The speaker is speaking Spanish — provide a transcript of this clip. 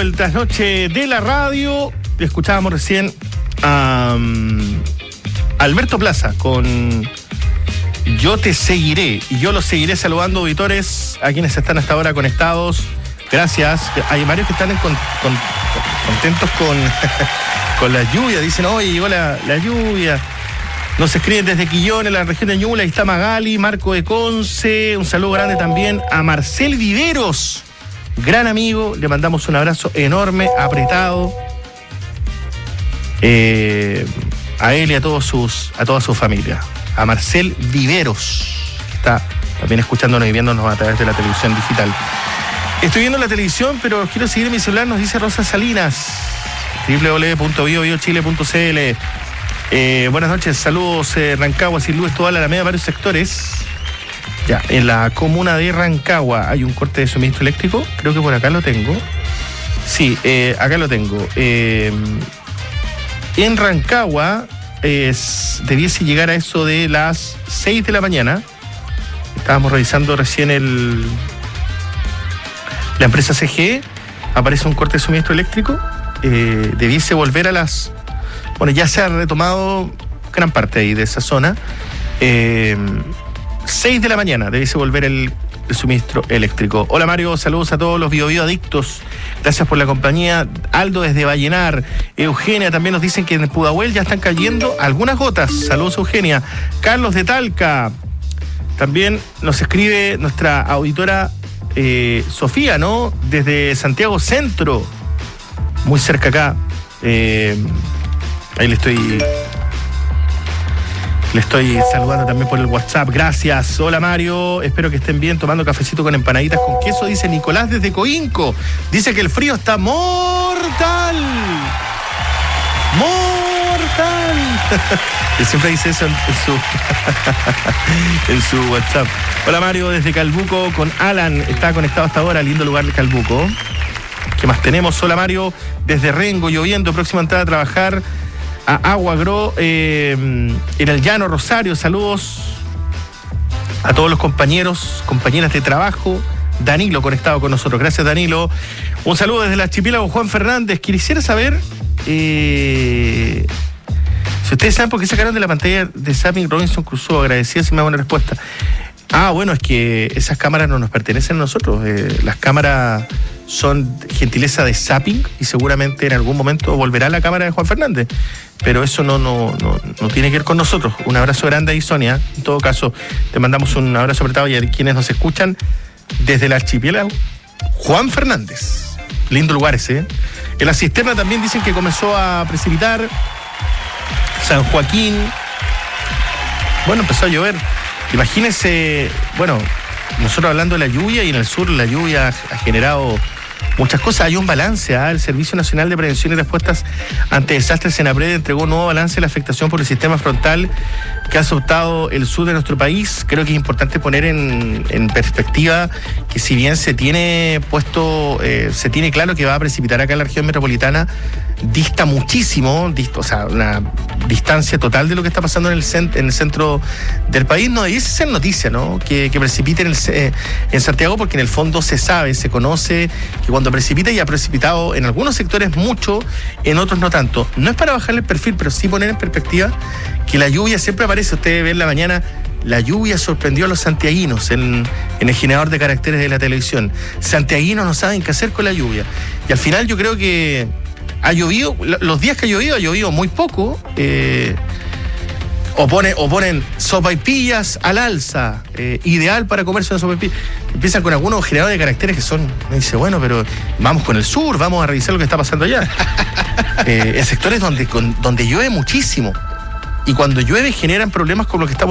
el trasnoche de la radio. Escuchábamos recién a Alberto Plaza con Yo te seguiré. Y yo los seguiré saludando, auditores, a quienes están hasta ahora conectados. Gracias. Hay varios que están contentos con la lluvia. Dicen, oye, llegó la lluvia. Nos escriben desde Quillón, en la región de Ñuble. Ahí está Magali, Marco de Conce. Un saludo grande también a Marcel Viveros, gran amigo. Le mandamos un abrazo enorme, apretado. A él y a toda su familia. A Marcel Viveros, que está también escuchándonos y viéndonos a través de la televisión digital. Estoy viendo la televisión, pero quiero seguir mi celular, nos dice Rosa Salinas. www.biobiochile.cl. Buenas noches, saludos Rancagua, Sin Luz, toda la Alameda, varios sectores. Ya, en la comuna de Rancagua hay un corte de suministro eléctrico, creo que por acá lo tengo. Sí, acá lo tengo. En Rancagua debiese llegar a eso de las 6 de la mañana. Estábamos revisando recién la empresa CGE, aparece un corte de suministro eléctrico. Debiese volver a las... Bueno, ya se ha retomado gran parte ahí de esa zona. 6 de la mañana debiese volver el suministro eléctrico. Hola Mario, saludos a todos los Biobío adictos. Gracias por la compañía. Aldo desde Vallenar. Eugenia, también nos dicen que en Pudahuel ya están cayendo algunas gotas. Saludos Eugenia. Carlos de Talca. También nos escribe nuestra auditora Sofía, ¿no? Desde Santiago Centro. Muy cerca acá. Ahí le estoy saludando también por el WhatsApp. Gracias. Hola Mario, espero que estén bien tomando cafecito con empanaditas con queso, dice Nicolás desde Coinco. Dice que el frío está mortal. Mortal. Él siempre dice eso en su WhatsApp. Hola Mario, desde Calbuco con Alan. Está conectado hasta ahora, lindo lugar de Calbuco. ¿Qué más tenemos? Hola Mario, desde Rengo, lloviendo, próxima entrada a trabajar a Aguagro, en el Llano Rosario. Saludos a todos los compañeras de trabajo. Danilo conectado con nosotros. Gracias Danilo. Un saludo desde el archipiélago Juan Fernández. Quisiera saber si ustedes saben por qué sacaron de la pantalla de Zapping Robinson Crusoe. Agradecida si me da una respuesta. Bueno, es que esas cámaras no nos pertenecen a nosotros. Las cámaras son gentileza de Zapping y seguramente en algún momento volverá la cámara de Juan Fernández. Pero eso no tiene que ver con nosotros. Un abrazo grande ahí, Sonia. En todo caso, te mandamos un abrazo apretado y a quienes nos escuchan desde el archipiélago Juan Fernández. Lindo lugar ese. En la cisterna también dicen que comenzó a precipitar. San Joaquín. Bueno, empezó a llover. Imagínense, bueno, nosotros hablando de la lluvia, y en el sur la lluvia ha generado muchas cosas. Hay un balance. El Servicio Nacional de Prevención y Respuestas ante Desastres, Senapred, entregó un nuevo balance de la afectación por el sistema frontal que ha azotado el sur de nuestro país. Creo que es importante poner en perspectiva que si bien se tiene claro que va a precipitar acá en la región metropolitana, dista muchísimo, o sea, una distancia total de lo que está pasando en el centro del país. No debiese ser noticia, ¿no? Que precipite en Santiago, porque en el fondo se sabe, se conoce que cuando precipita, y ha precipitado en algunos sectores mucho, en otros no tanto. No es para bajarle el perfil, pero sí poner en perspectiva que la lluvia siempre aparece. Ustedes ven la mañana, la lluvia sorprendió a los santiaguinos en el generador de caracteres de la televisión. Santiaguinos no saben qué hacer con la lluvia. Y al final yo creo que ha llovido, los días que ha llovido muy poco. O ponen sopaipillas al alza, ideal para comerse una sopaipilla. Empiezan con algunos generadores de caracteres que son, me dice, bueno, pero vamos con el sur, vamos a revisar lo que está pasando allá. En sectores donde llueve muchísimo. Y cuando llueve generan problemas como lo que estamos